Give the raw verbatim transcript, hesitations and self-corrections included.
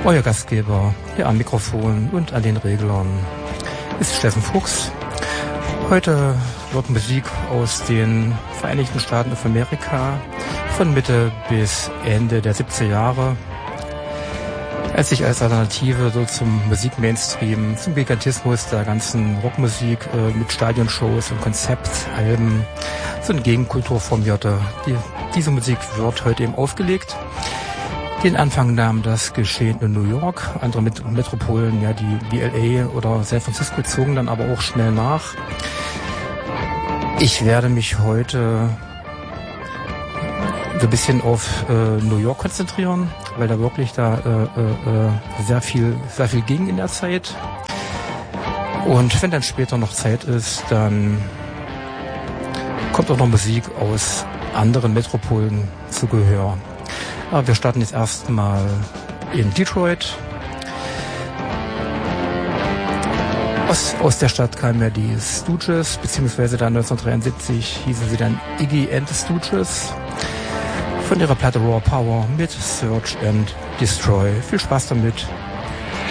Euer Gastgeber hier am Mikrofon und an den Reglern ist Steffen Fuchs. Heute wird Musik aus den Vereinigten Staaten von Amerika von Mitte bis Ende der siebziger Jahre, als sich als Alternative so zum Musikmainstream, zum Gigantismus der ganzen Rockmusik äh, mit Stadionshows und Konzeptalben so eine Gegenkultur formierte. Die, diese Musik wird heute eben aufgelegt. Den Anfang nahm das Geschehen in New York. Andere Met- Metropolen, ja, die wie L A oder San Francisco zogen dann aber auch schnell nach. Ich werde mich heute so ein bisschen auf äh, New York konzentrieren, weil da wirklich da äh, äh, sehr viel, sehr viel ging in der Zeit. Und wenn dann später noch Zeit ist, dann kommt auch noch Musik aus anderen Metropolen zu Gehör. Aber wir starten jetzt erstmal in Detroit. Aus, aus der Stadt kamen ja die Stooges, beziehungsweise dann neunzehnhundertdreiundsiebzig hießen sie dann Iggy and the Stooges. Von ihrer Platte Raw Power mit Search and Destroy. Viel Spaß damit.